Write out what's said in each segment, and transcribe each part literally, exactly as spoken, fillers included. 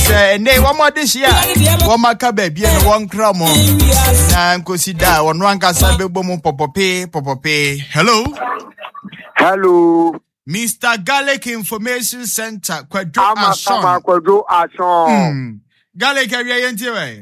say nay one more this year. One more baby and one cramo. Na consider one one kasa be bomu popope popope. Hello. Hello. Mister Garlic Information Center. Kwadwo Ashon. Ama Kwadwo Ashon. Garlic area yenti we.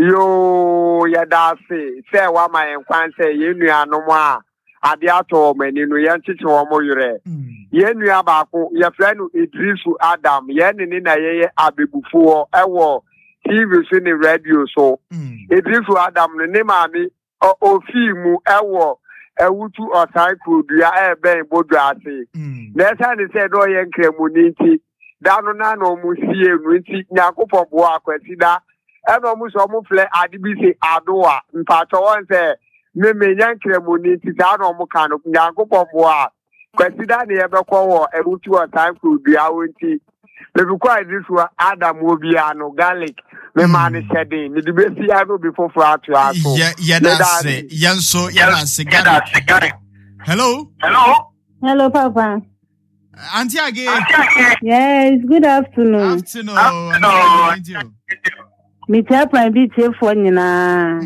Yo ya dase. Say wa ma enkwan say ye nuanom a ade ato mani no ye nchiche wo mo yere. Ye nua baako ye frɛ no Idrisu Adam. Ye ne ne na ye abebufuo ewo T V so ne radio so. Idrisu Adam ne ne maami o fiimu ewo ewutu otai produa ebe bodu ase. Nesa ne say do ye nkremu ni nti dano na no mu sie nu nti Nyankopɔ bo akwati da eno mu so mu fle ade bi se adoa mpacho won say me me nkremu ni nti da no mu kan Nyankopɔ bo a kwati da ne ye bekɔ wo ewutu otai produa wonti le bi kwa Idrisu Adam obia no Garlic me man shedding ni be si ado before for atu aso yeah yeah that's it yanso yeah that's it. Hello hello hello papa Auntie Age. Yes, good afternoon. Afternoon. Afternoon. Me tell my bit here for nyina.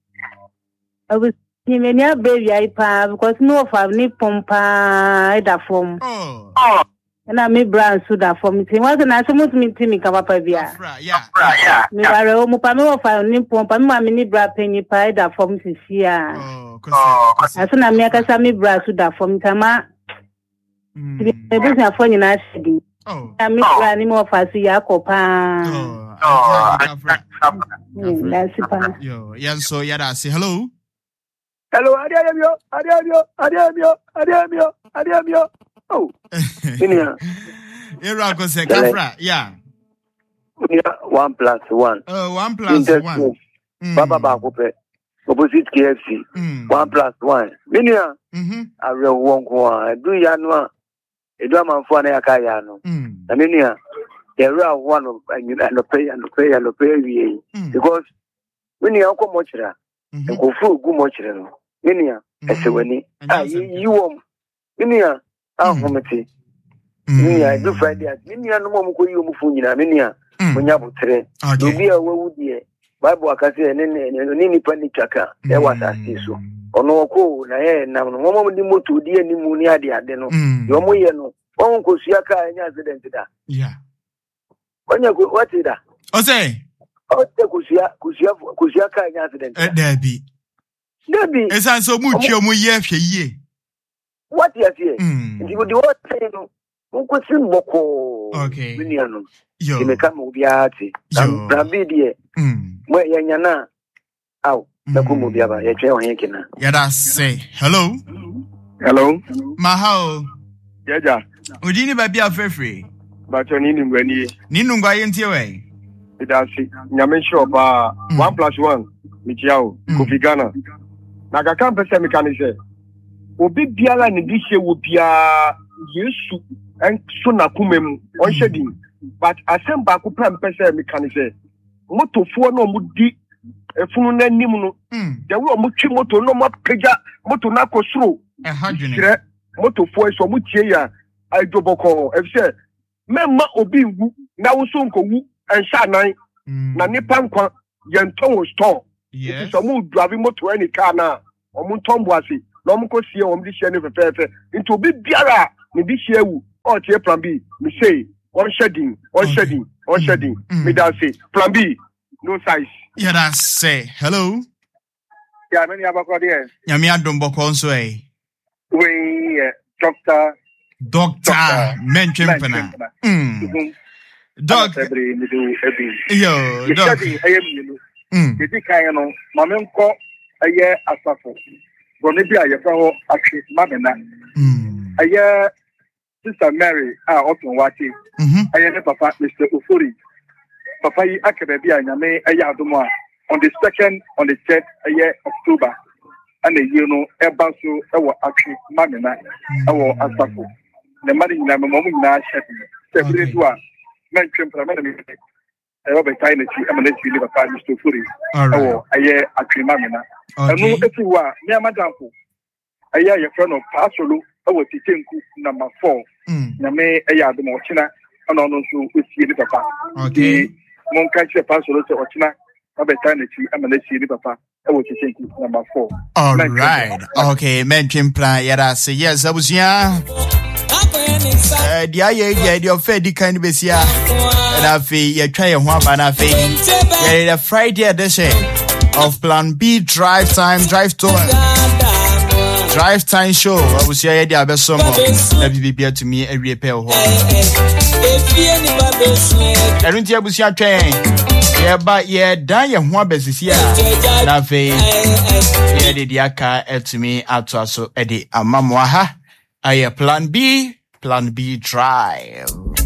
I was giving a baby I pa because no of have ni pompa that form. Oh. And I me brand so that form. It was an assumption me to me kaba pa bia. Yeah. Yeah. Me bare o mo pa me of ni pompa me ma me ni bra penny pa that form sisia. Oh, cause aso na me akasa me bra so that form tama. Mm. Ebusa fo nyina shedi. Oh. Na me bra ni mo fa so yakopa. Oh. Oh. That's it. Yo, yanso yada say hello. Hello, Adiamio, Adiamio, Adiamio, Adiamio, Adiamio. Oh. Inia. Era ko se kafra, yeah. One plus one. Oh, one plus one. Baba ba ko pe. Opposite K F C. Mm. One plus one. Minia. Mhm. Awe won ko a du ya no a. Edu amanfo na yaka ya no. Na minia. There one of and no pay and pay and pay we because minia ko mo kira. Ko fu gu mo kira no. Minia esewani. Ah you wom. Minia ah hometi. Minia do Friday. Minia no mo ko yi mo fu nyina minia. Munya butre. Obi a wawu die. Bible akase ne ne ne ni pani chaka e wasase so ono ko na ye na no mo di moto di animu ni ade ade no yo mo ye no won ko sua ka anya accident da yeah onya ko what da o say o te ko sua ko sua ko sua ka anya accident eh dabi dabi esan so mu twa mu ye hwe yie what you say ndi wo di what say no won ko sin boko okay miniano yo me ka mo biati brabi die mm mo yanyana aw na ko mo biaba ye twa won kina ya da say hello hello mahao yaja odini ba bia frefre ba to ni ngwani ni nungwa yentie we idasi nyame shoba one plus one michiao Kofi Ghana na ka kan pese me kan se obi biala ni di hye wo bia Yesu en so na kumem on shedin but asem ba ko pam pese me kan se motofo na mu di efunu na nim no de wo mu twi moto no ma peja moto na kosuro e hadwene kire motofo so mu tie ya ajoboko efse memma obi ngu na wo so nkowu ensha nan na nipa nkwa ye nton wo store yes so mu drive moto any car na o mu nton boase na o mu ko sie o mu di hye ne fefefe into obi biara ne di hye wu o tie plan B me say on shedding on shedding on shedding me da say plan B no size yeah that say hello yeah me abakọ there nyame adom boko nso eh we doctor doctor mention pana mm doc yo doc mm dedi kan no mamenko aye asafo bone bi aye fa ho akwe mamena mm aye Sister Mary ah open wati mhm aye ne papa Mister Ofori papa yi akebe bi anyame aye adomo on the second on the third aye October and you know eba so ewo akwe mamena ewo asafo ne mari nyina me mo nyina shebi se bi do a men twempra me me ewo be kai na chi amana chi le papa Mister Ofori ewo aye akwe mamena enu eti wa me amadamfo aye aye friend of pasolo ewo titenku number four mm nyame aye adomo china ana ono so osie ne papa okay mon catch a pass or Ochina, Abetanity, and Malaysia, Papa. I was thinking number four. All right. Okay, mention plan. Yeah, say yes, I was young. Uh, the idea, the affair, the kind of besia, and I feel you try a one banana fee. Yeah, the Friday edition of Plan B Drive Time, Drive Tour, Drive Time Show. I was here, the other summer. Let me be to me a repair home. I don't hear Busia train. Yeah, but yeah, done your one business here. Nafe, yeah, the Diaka to me at also Eddie Amamwaha. I Plan B. Plan B Drive.